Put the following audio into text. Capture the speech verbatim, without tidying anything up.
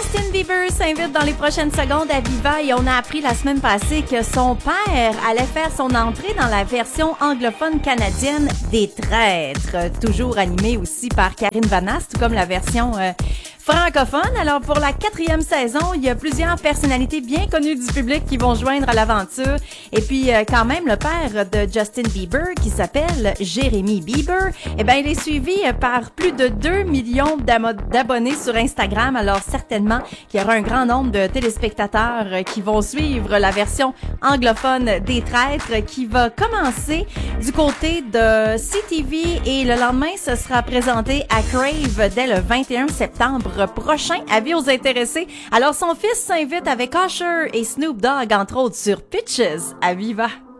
Justin Bieber s'invite dans les prochaines secondes à Viva et on a appris la semaine passée que son père allait faire son entrée dans la version anglophone canadienne des Traîtres, toujours animée aussi par Karine Vanasse, tout comme la version euh, francophone. Alors pour la quatrième saison, il y a plusieurs personnalités bien connues du public qui vont joindre à l'aventure. Et puis euh, quand même le père de Justin Bieber qui s'appelle Jérémy Bieber, eh ben il est suivi par plus de deux millions d'abonnés sur Instagram. Alors certainement qu'il y aura un grand nombre de téléspectateurs qui vont suivre la version anglophone des Traîtres qui va commencer du côté de C T V et le lendemain ce sera présenté à Crave dès le vingt et un septembre prochain. Avis aux intéressés. Alors son fils s'invite avec Usher et Snoop Dogg entre autres sur Pitches à Viva.